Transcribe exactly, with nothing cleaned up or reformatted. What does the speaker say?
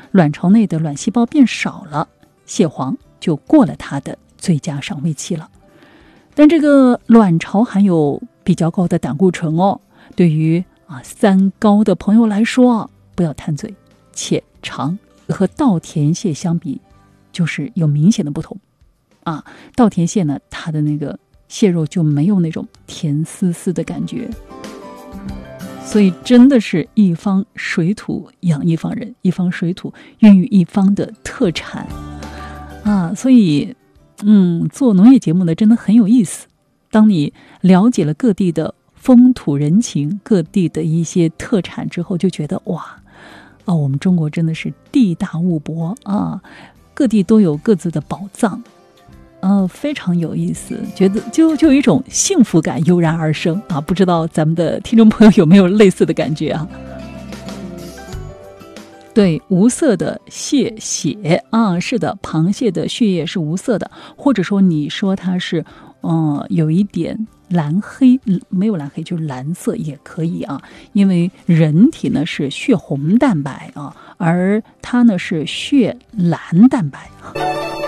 卵巢内的卵细胞变少了，蟹黄就过了它的最佳赏味期了。但这个卵巢含有比较高的胆固醇哦，对于啊三高的朋友来说，不要贪嘴，且尝。和稻田蟹相比，就是有明显的不同啊。稻田蟹呢，它的那个蟹肉就没有那种甜丝丝的感觉，所以真的是一方水土养一方人，一方水土孕育一方的特产啊。所以，嗯，做农业节目呢，真的很有意思。当你了解了各地的风土人情，各地的一些特产之后，就觉得哇。啊，我们中国真的是地大物博啊，各地都有各自的宝藏，呃，非常有意思，觉得就就有一种幸福感油然而生啊！不知道咱们的听众朋友有没有类似的感觉啊？对，无色的蟹血啊，是的，螃蟹的血液是无色的，或者说你说它是，呃，有一点。蓝黑没有蓝黑就是蓝色也可以啊，因为人体呢是血红蛋白啊，而它呢是血蓝蛋白。